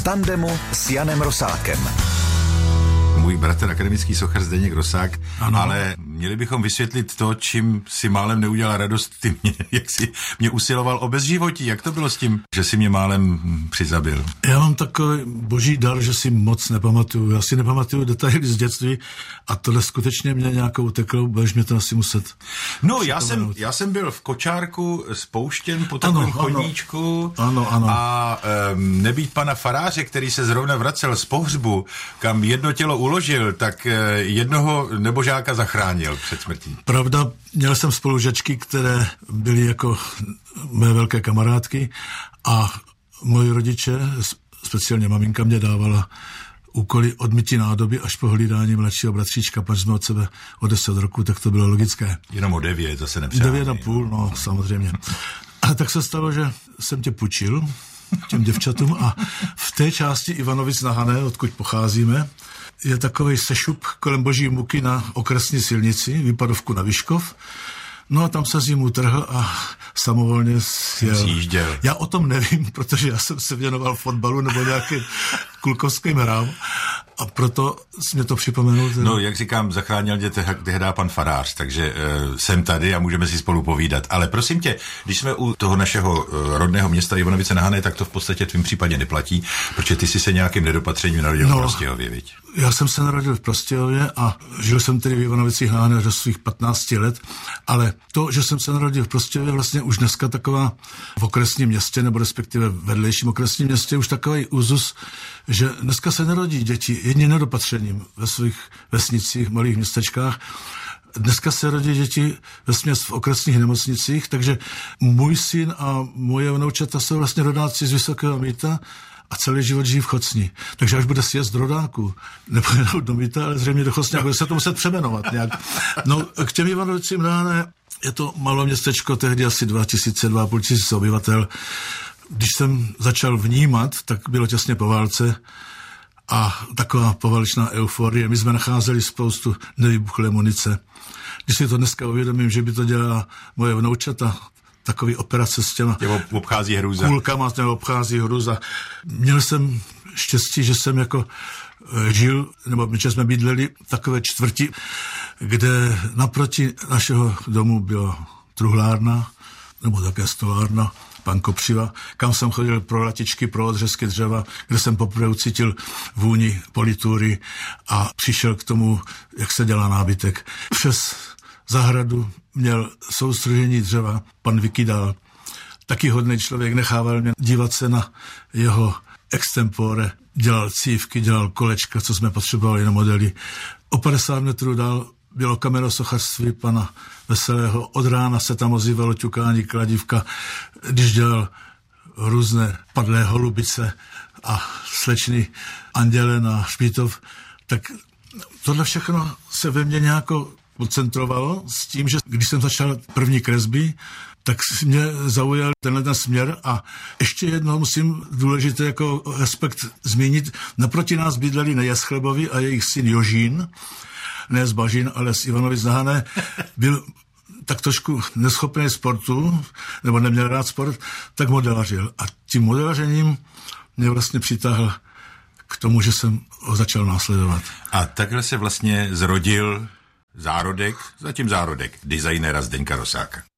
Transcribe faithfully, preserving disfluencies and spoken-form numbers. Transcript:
tandemu s Janem Rosákem. Můj bratr, akademický sochař Zdeněk Rosák, ano. Ale měli bychom vysvětlit to, čím si málem neudělal radost ty mě, jak si mě usiloval o bezživotí. Jak to bylo s tím, že si mě málem přizabil? Já mám takový boží dar, že si moc nepamatuju. Já si nepamatuju detaily z dětství a tohle skutečně mě nějakou uteklo, budeš mě to asi muset. No, já jsem, já jsem byl v kočárku spouštěn po takovém chodníčku ano, ano. a um, nebýt pana faráře, který se zrovna vracel z pohřbu, kam jedno tělo uložil, tak jednoho nebožáka zachránil před smrtí. Pravda, měl jsem spolužačky, které byly jako mé velké kamarádky a moji rodiče, speciálně maminka, mě dávala úkoly od mytí nádoby až po hlídání mladšího bratříčka, protože jsme od sebe o deset roku, tak to bylo logické. Jenom o devět, zase nepřáhání. Devět a půl, no samozřejmě. A tak se stalo, že jsem tě půjčil těm děvčatům a v té části Ivanovic na Hané, odkud pocházíme, je takovej sešup kolem Boží muky na okresní silnici, vypadovku na Vyškov. No a tam se zim utrhl a samovolně sjel. Já o tom nevím, protože já jsem se věnoval fotbalu nebo nějakým klukovským hrám a proto jsi mě to připomenul. Ten... No, jak říkám, zachránil tě tehdy pan farář, takže uh, jsem tady a můžeme si spolu povídat. Ale prosím tě, když jsme u toho našeho uh, rodného města Ivanovice na Hané, tak to v podstatě v tvým případě neplatí, protože ty jsi se nějakým nedopatřením narodil no, v Prostějově, viď? Já jsem se narodil v Prostějově a žil jsem tedy v Ivanovicích na Hané do svých patnácti let, ale to, že jsem se narodil v Prostějově, vlastně už dneska taková v okresním městě, nebo respektive v vedlejším okresním městě, už takový úzus, že dneska se narodí děti jedním nedopatřením ve svých vesnicích, malých městečkách. Dneska se rodí děti vesměs v okresních nemocnicích, takže můj syn a moje vnoučata jsou vlastně rodáci z Vysokého Mýta a celý život žijí v Chocni. Takže až bude sjezd rodáků, nepojedou do Mýta, ale zřejmě do Chocni, bude se to muset přemenovat nějak. No, k těm Ivanovicím na Hané je to malé městečko, tehdy asi dva tisíce, dva a půl tisíce obyvatel. Když jsem začal vnímat, tak bylo těsně po válce a taková poválečná euforie. My jsme nacházeli spoustu nevybuchlé munice. Když si to dneska uvědomím, že by to dělala moje vnoučata, takový operace s těma Těmo obchází hrůza. Kulkama, těma obchází hrůza. Měl jsem štěstí, že jsem jako žil, nebo že jsme bydleli v takové čtvrti, kde naproti našeho domu byla truhlárna, nebo také stolárna, pan Kopřiva, kam jsem chodil pro latičky, pro odřezky dřeva, kde jsem poprvé ucítil vůni politury a přišel k tomu, jak se dělá nábytek. Přes zahradu měl soustržení dřeva pan Vykydal. Taky hodný člověk, nechával mě dívat se na jeho extempore, dělal cívky, dělal kolečka, co jsme potřebovali na modely. O padesát metrů dál bylo kamenosochařství pana Veselého. Od rána se tam ozývalo ťukání kladívka, když dělal různé padlé holubice a slečny Anděle na Špítov, tak tohle všechno se ve mně nějako koncentrovalo s tím, že když jsem začal první kresby, tak mě zaujal tenhle ten směr a ještě jednou musím důležité jako aspekt zmínit. Naproti nás bydleli Nejaschlebovi a jejich syn Jožín, ne z Bažin, ale z Ivanovic na Hané, byl tak trošku neschopný sportu, nebo neměl rád sport, tak modelařil. A tím modelařením mě vlastně přitáhl k tomu, že jsem ho začal následovat. A takhle se vlastně zrodil zárodek, zatím zárodek, designéra Zdeňka Rosáka.